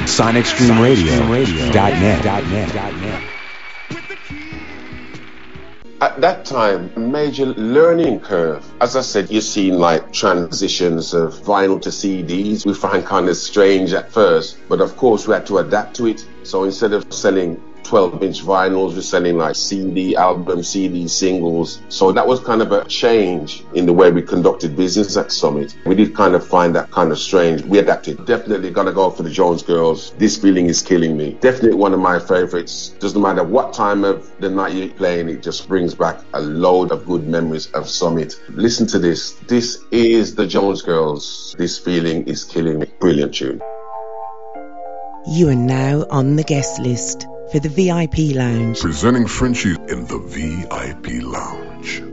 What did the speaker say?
SonicStreamRadio.net. At that time, a major learning curve. As I said, you're seeing like transitions of vinyl to CDs. We find kind of strange at first, but of course we had to adapt to it. So instead of selling 12-inch vinyls, we're selling like CD albums, CD singles. So that was kind of a change in the way we conducted business at Summit. We did kind of find that kind of strange. We adapted. Definitely gotta go for the Jones Girls. This Feeling Is Killing Me. Definitely one of my favorites. Doesn't matter what time of the night you're playing, it just brings back a load of good memories of Summit. Listen to this. This is the Jones Girls. This Feeling Is Killing Me. Brilliant tune. You are now on the guest list for the VIP Lounge. Presenting Frenchie in the VIP Lounge.